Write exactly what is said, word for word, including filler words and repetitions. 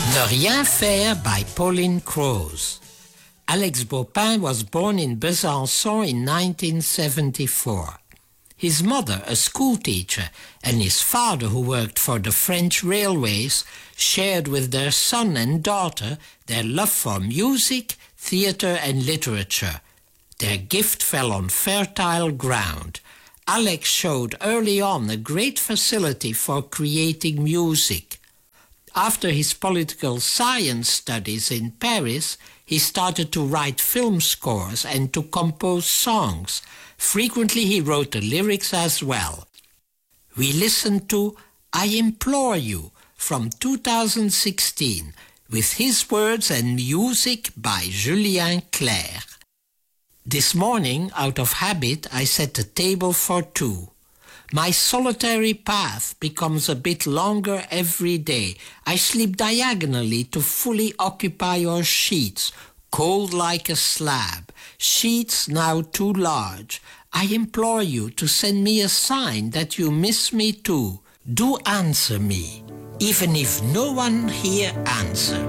Ne rien faire by Pauline Croze. Alex Baupin was born in Besançon in nineteen seventy-four. His mother, a schoolteacher, and his father, who worked for the French railways, shared with their son and daughter their love for music, theatre and literature. Their gift fell on fertile ground. Alex showed early on a great facility for creating music. After his political science studies in Paris, he started to write film scores and to compose songs. Frequently he wrote the lyrics as well. We listened to I Implore You from two thousand sixteen with his words and music by Julien Clerc. This morning, out of habit, I set the table for two. My solitary path becomes a bit longer every day. I sleep diagonally to fully occupy your sheets, cold like a slab, sheets now too large. I implore you to send me a sign that you miss me too. Do answer me, even if no one here answers.